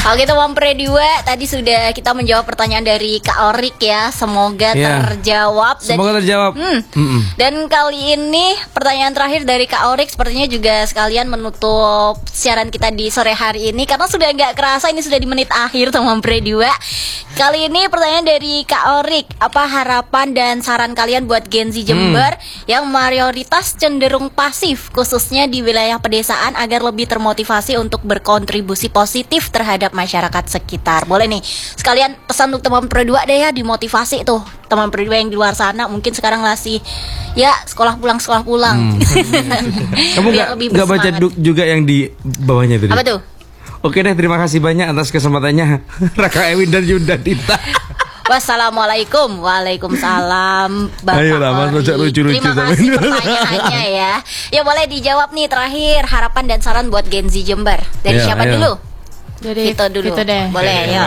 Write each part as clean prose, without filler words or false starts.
Oke teman Pre2, tadi sudah kita menjawab pertanyaan dari Kak Orik ya. Semoga terjawab. Semoga terjawab. Dan kali ini pertanyaan terakhir dari Kak Orik sepertinya juga sekalian menutup siaran kita di sore hari ini, karena sudah nggak kerasa ini sudah di menit akhir teman Pre2. Kali ini pertanyaan dari Kak Orik, apa harapan dan saran kalian buat Gen Z Jember yang mayoritas cenderung pasif khususnya di wilayah pedesaan agar lebih termotivasi untuk berkontribusi positif terhadap masyarakat sekitar. Boleh nih sekalian pesan untuk teman Pre2 deh ya, dimotivasi tuh teman Pre2 yang di luar sana mungkin sekarang masih ya sekolah pulang. Kamu nggak baca juga yang di bawahnya tadi? Apa tuh? Oke deh, terima kasih banyak atas kesempatannya Raka Ewin dan Yunda Dita. Wassalamualaikum. Waalaikumsalam Bapak Ayolah, Mas, baca lucu-lucu. Terima kasih pertanyaannya ya. Ya boleh dijawab nih terakhir, harapan dan saran buat Gen Z Jember. Dari siapa dulu? Dari Vito dulu. Vito deh. Boleh ya.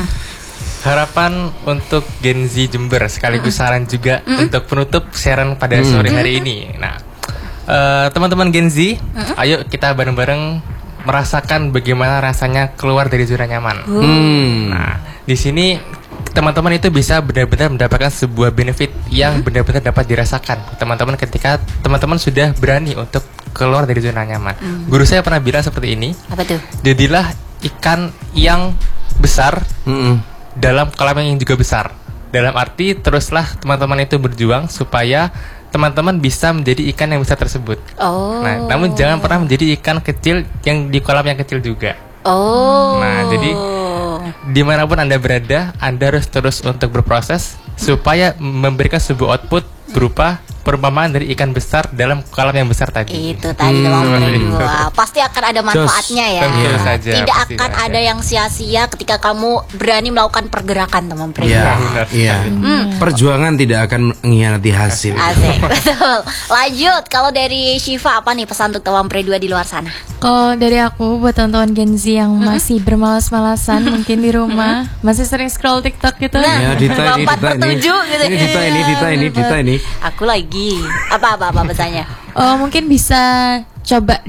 Harapan untuk Gen Z Jember sekaligus saran juga untuk penutup siaran pada sore hari ini. Nah, teman-teman Gen Z, ayo kita bareng-bareng merasakan bagaimana rasanya keluar dari zona nyaman. Nah, di sini teman-teman itu bisa benar-benar mendapatkan sebuah benefit yang benar-benar dapat dirasakan teman-teman ketika teman-teman sudah berani untuk keluar dari zona nyaman. Guru saya pernah bilang seperti ini. Apa tuh? Jadilah ikan yang besar dalam kolam yang juga besar. Dalam arti teruslah teman-teman itu berjuang supaya teman-teman bisa menjadi ikan yang besar tersebut. Nah, namun jangan pernah menjadi ikan kecil yang di kolam yang kecil juga. Nah, jadi dimanapun Anda berada, Anda harus terus untuk berproses supaya memberikan sebuah output berupa perumpamaan dari ikan besar dalam kolam yang besar tadi. Itu tadi Wah, pasti akan ada manfaatnya ya. Tentu saja, tidak pasti akan ada. ada yang sia-sia ketika kamu berani melakukan pergerakan teman Pre2. Iya. Perjuangan tidak akan mengkhianati hasil. Asik, betul. Lanjut, kalau dari Syifa apa nih pesan untuk teman Pre2 di luar sana? Kalau dari aku buat teman-teman Gen Z yang masih bermalas-malasan mungkin di rumah, masih sering scroll TikTok gitu. Ya, Dita ini. 4/7 gitu. Ini Dita ini. Aku lagi. Apa pesannya? Mungkin bisa coba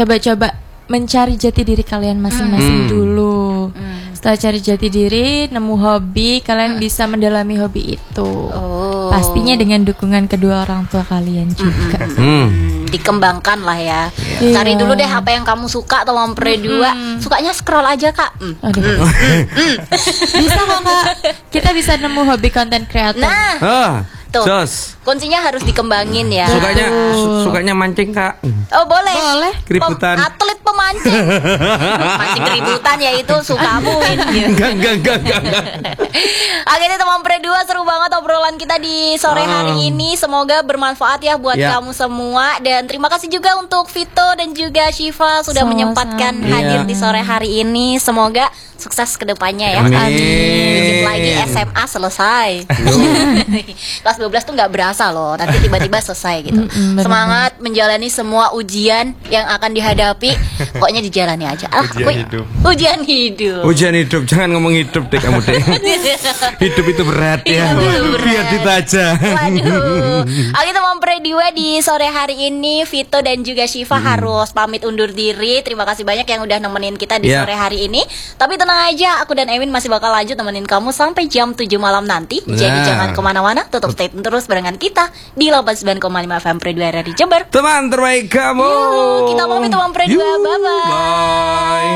mencari jati diri kalian masing-masing dulu. Setelah cari jati diri, nemu hobi, kalian bisa mendalami hobi itu. Pastinya dengan dukungan kedua orang tua kalian juga. Dikembangkan lah ya. Cari dulu deh apa yang kamu suka teman Pre2. Sukanya scroll aja Kak. Bisa kok Kak. Kita bisa nemu hobi konten kreator. Nah, tuh. Kuncinya harus dikembangin ya. Sukanya mancing Kak. Oh boleh. Keributan. Atlet pemancing. Mancing keributan ya itu sukamu ini. Enggak. Akhirnya teman Pre2, seru banget obrolan kita di sore hari ini. Semoga bermanfaat ya buat kamu semua. Dan terima kasih juga untuk Vito dan juga Syifa sudah menyempatkan hadir di sore hari ini. Semoga sukses kedepannya ya. Dikit lagi SMA selesai. Kelas 12 tuh gak berasa loh. Nanti tiba-tiba selesai gitu. Semangat menjalani semua ujian yang akan dihadapi. Pokoknya dijalani aja. Ujian hidup. Jangan ngomong hidup deh kamu deh. Hidup itu berat ya. Biar Dita aja. Waduh. Oke teman Pre2, di sore hari ini Vito dan juga Syifa harus pamit undur diri. Terima kasih banyak yang udah nemenin kita di sore hari ini. Tapi tenang aja, aku dan Ewin masih bakal lanjut nemenin kamu sampai jam 7 malam nanti. Jadi jangan kemana-mana, tetap stay tune terus barengan kita di 89,5 FM Pre2 RRI Jember. Teman terbaik kamu. Yuk, kita pamit teman Pre2. Bye-bye. Bye.